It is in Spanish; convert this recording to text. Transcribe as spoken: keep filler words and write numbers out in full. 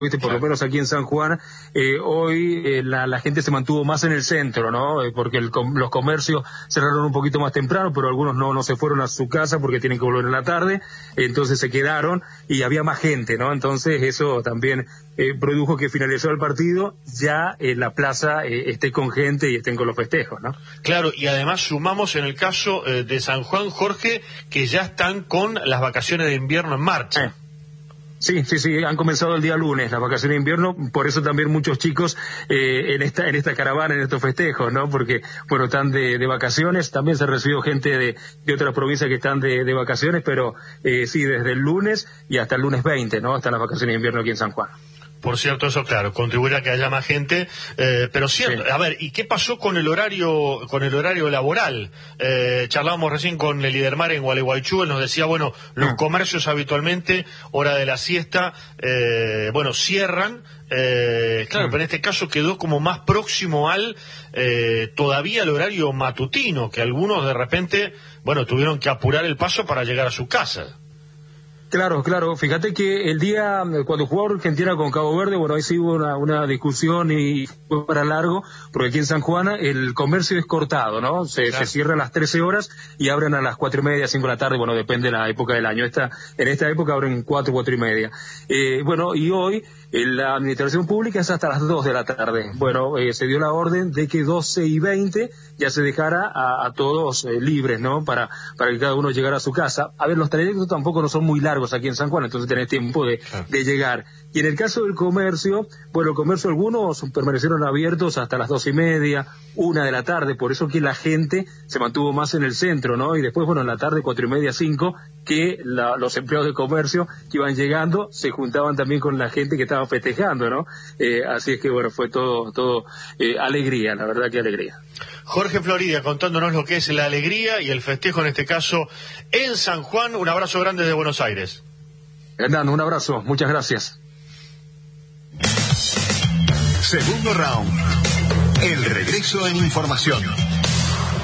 Viste, por lo menos aquí en San Juan, eh, hoy eh, la, la gente se mantuvo más en el centro, ¿no? Eh, porque el, los comercios cerraron un poquito más temprano, pero algunos no, no se fueron a su casa porque tienen que volver en la tarde, entonces se quedaron y había más gente, ¿no? Entonces eso también eh, produjo que finalizó el partido, ya eh, la plaza eh, esté con gente y estén con los festejos, ¿no? Claro, y además sumamos en el caso eh, de San Juan, Jorge, que ya están con las vacaciones de invierno en marcha. Eh. Sí, sí, sí, han comenzado el día lunes las vacaciones de invierno, por eso también muchos chicos eh, en esta en esta caravana, en estos festejos, ¿no? Porque, bueno, están de, de vacaciones, también se recibió gente de, de otras provincias que están de, de vacaciones, pero eh, sí, desde el lunes y hasta el lunes veinte, ¿no? Hasta las vacaciones de invierno aquí en San Juan. Por cierto, eso claro, contribuirá a que haya más gente, eh, pero cierto, sí. A ver, ¿y qué pasó con el horario con el horario laboral? Eh, charlábamos recién con el Lidermar en Gualeguaychú, él nos decía, bueno, los comercios habitualmente, hora de la siesta, eh, bueno, cierran, eh, claro, pero en este caso quedó como más próximo al, eh, todavía el horario matutino, que algunos de repente, bueno, tuvieron que apurar el paso para llegar a su casa. Claro, claro. Fíjate que el día, cuando jugó Argentina con Cabo Verde, bueno, ahí sí hubo una, una discusión y fue para largo, porque aquí en San Juan el comercio es cortado, ¿no? Se, claro. se cierra a las trece horas y abren a las cuatro y media, cinco de la tarde, bueno, depende de la época del año. Esta, en esta época abren cuatro, cuatro y media. Eh, bueno, y hoy en la administración pública es hasta las dos de la tarde. Bueno, eh, se dio la orden de que doce y veinte ya se dejara a, a todos eh, libres, ¿no? Para, para que cada uno llegara a su casa. A ver, los trayectos tampoco no son muy largos aquí en San Juan, entonces tenés tiempo de, de llegar. Y en el caso del comercio, bueno, el comercio algunos permanecieron abiertos hasta las dos y media, una de la tarde, por eso que la gente se mantuvo más en el centro, ¿no? Y después, bueno, en la tarde, cuatro y media, cinco, que la, los empleados de comercio que iban llegando se juntaban también con la gente que estaba festejando, ¿no? Eh, así es que, bueno, fue todo, todo eh, alegría, la verdad que alegría. Jorge Florida, contándonos lo que es la alegría y el festejo en este caso en San Juan. Un abrazo grande desde Buenos Aires. Hernán, un abrazo, muchas gracias. Segundo round. El regreso en información.